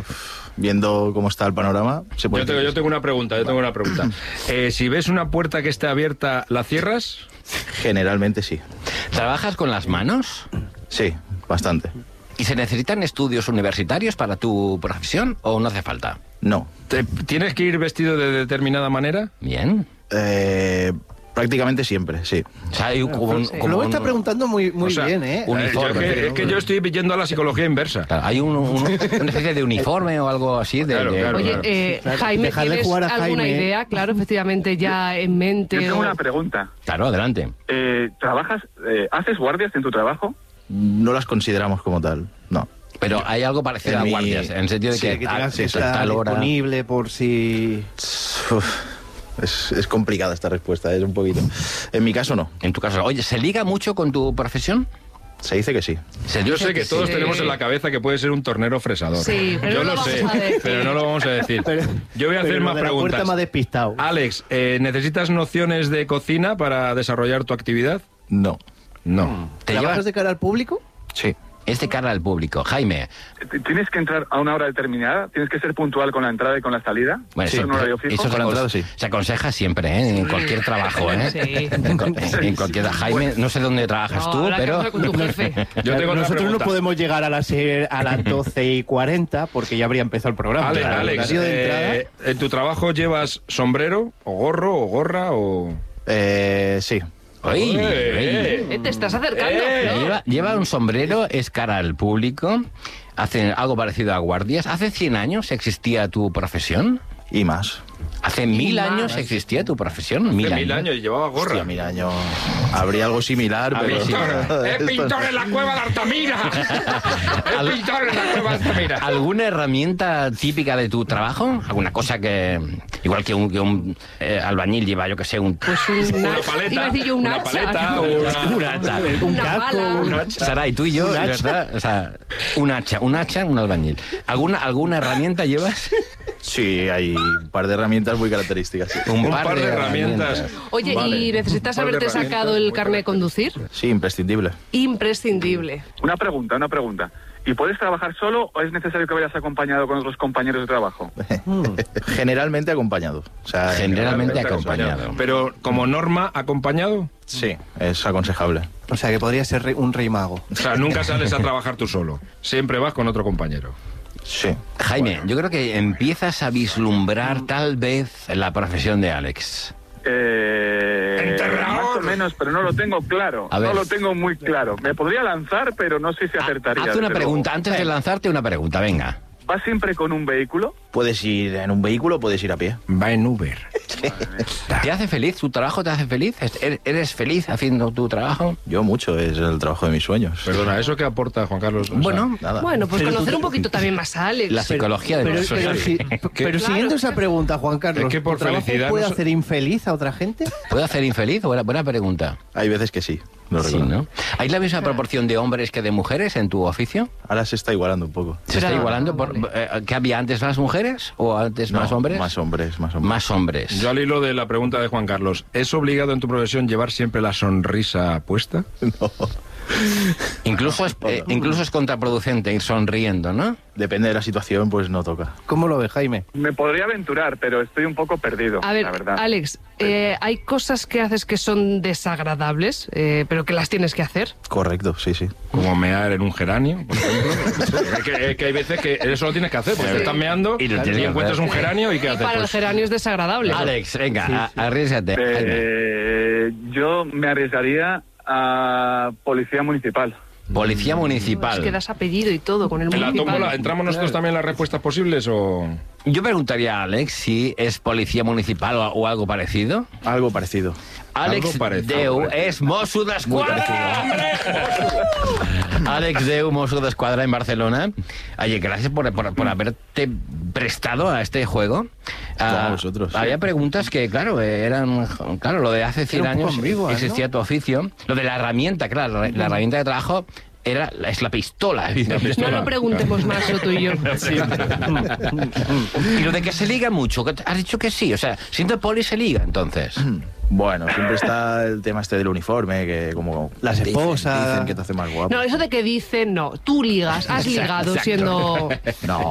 viendo cómo está el panorama, se puede... Yo tengo una pregunta. Si ves una puerta que esté abierta, ¿la cierras? Generalmente sí. ¿Trabajas con las manos? Sí, bastante. ¿Y se necesitan estudios universitarios para tu profesión o no hace falta? No. ¿Tienes que ir vestido de determinada manera? Bien. Prácticamente siempre, sí. O sea, hay Luego está preguntando muy bien, ¿eh? Uniforme. Es que yo estoy yendo a la psicología inversa. Claro, hay una especie de uniforme o algo así. Claro. Oye, Jaime, ¿tienes alguna idea, claro, efectivamente, ya en mente? Yo tengo una pregunta. Claro, adelante. ¿Haces guardias en tu trabajo? No las consideramos como tal, no. Pero hay algo parecido a guardias, en el sentido de que tengas que estar tal hora disponible por si... Es complicada esta respuesta, es un poquito. En mi caso, no. En tu caso, no. Oye, ¿se liga mucho con tu profesión? Se dice que sí. Yo sé que todos tenemos en la cabeza que puede ser un tornero fresador. Sí, pero yo no lo sé, vamos a decir. pero no lo vamos a decir. Yo voy a hacer más preguntas. La me ha despistado. Alex, ¿necesitas nociones de cocina para desarrollar tu actividad? No. No. ¿Trabajas de cara al público? Sí. Es de cara al público. Jaime. ¿Tienes que entrar a una hora determinada? ¿Tienes que ser puntual con la entrada y con la salida? Bueno, ¿Es un horario fijo? Eso Con la entrada, sí. se aconseja siempre, ¿eh? En cualquier trabajo, ¿eh? Sí. En cualquier... Jaime, no sé dónde trabajas tú, pero... Con tu jefe. Yo tengo otra Nosotros no pregunta. podemos llegar a las 12:40 porque ya habría empezado el programa. Alex, Claro, Alex, horario de entrada. ¿en tu trabajo llevas sombrero, o gorro, o gorra, o...? Sí. ¡Ay! Te estás acercando. Lleva un sombrero, es cara al público, hace algo parecido a guardias. ¿Hace 100 años existía tu profesión? Y más. ¿Hace 1000 años existía tu profesión? Hace 1000 años y llevaba gorra. Hostia, 1000 años. Habría algo similar, pero... ver, sí. ¡Es pintor en la cueva de Altamira! ¡Es pintor en la cueva de Altamira! ¿Alguna herramienta típica de tu trabajo? ¿Alguna cosa que... Igual que un albañil lleva, yo que sé, un... Pues Una paleta, iba a decir yo un una hacha. paleta, un hacha. Un Una casco, bala. Saray, tú y yo, ¿verdad? O sea, un hacha, un albañil. ¿Alguna herramienta llevas? Sí, hay un par de herramientas muy características. Sí, Un par de herramientas. Oye, Vale. ¿y necesitas Un par de haberte herramientas sacado el muy carnet de conducir? Sí, imprescindible. Imprescindible. Una pregunta. ¿Y puedes trabajar solo o es necesario que vayas acompañado con otros compañeros de trabajo? Generalmente acompañado. O sea, Generalmente acompañado. Pero como norma, acompañado. Sí, es aconsejable. O sea, que podría ser un rey mago. O sea, nunca sales a trabajar tú solo. Siempre vas con otro compañero. Sí. Jaime, yo creo que empiezas a vislumbrar tal vez la profesión de Alex. Más o menos, pero no lo tengo claro. A ver. No lo tengo muy claro. Me podría lanzar, pero no sé si acertaría. Hazte una desde pregunta, luego. antes de lanzarte una pregunta, venga. ¿Vas siempre con un vehículo? Puedes ir en un vehículo, puedes ir a pie. Va en Uber. ¿Te hace feliz? ¿Tu trabajo te hace feliz? ¿Eres feliz haciendo tu trabajo? Yo mucho, es el trabajo de mis sueños. Perdona, ¿eso qué aporta, Juan Carlos? O sea, Bueno, Nada. Bueno, pues Pero conocer tú- un poquito también más a Alex. la psicología de Pero, los pero, socios. pero siguiendo esa pregunta, Juan Carlos, Es que por ¿tu trabajo felicidad puede no- hacer infeliz a otra gente? ¿Puede hacer infeliz? Buena pregunta. Hay veces que sí, lo Sí, reconozco. ¿no? ¿Hay la misma proporción de hombres que de mujeres en tu oficio? Ahora se está igualando un poco. ¿Se está Pero- igualando? ¿Que había antes más mujeres o antes más No, hombres? Más hombres, más hombres. Más hombres. Yo al hilo de la pregunta de Juan Carlos, ¿es obligado en tu profesión llevar siempre la sonrisa puesta? Incluso es contraproducente ir sonriendo, ¿no? Depende de la situación, pues no toca. ¿Cómo lo ves, Jaime? Me podría aventurar, pero estoy un poco perdido, A ver, la verdad. Alex, hay cosas que haces que son desagradables, pero que las tienes que hacer. Correcto, sí, sí. Como mear en un geranio, por ejemplo. Es que hay veces que eso lo tienes que hacer, porque te estás meando Y y, lo tienes que encuentras hacer. un geranio y ¿qué Y haces? para el Pues, geranio es desagradable. Alex, venga, arriésgate. Jaime. Yo me arriesgaría a policía municipal. Policía municipal. Es que das apellido y todo con el ¿en la municipal. tómbola entramos nosotros también en las respuestas posibles o...? Yo preguntaría a Alex si es policía municipal o algo parecido. Algo parecido. Alex Algo parecido. Deu es Mosso d'Esquadra. Alex Deu, Mosso d'Esquadra en Barcelona. Oye, gracias por haberte prestado a este juego. A vosotros, sí. Había preguntas que, claro, claro, lo de hace 100 Era un poco años ambiguo, ¿no? existía tu oficio. Lo de la herramienta, claro, la herramienta de trabajo es la pistola, evidentemente. No lo preguntemos más, lo tuyo. Y lo de que se liga mucho, que has dicho que sí, o sea, siendo poli se liga, entonces. Bueno, siempre está el tema este del uniforme, que como... Las esposas. Dicen que te hace más guapo. No, eso de que dicen, no. Tú ligas, has ligado Exacto. siendo... No.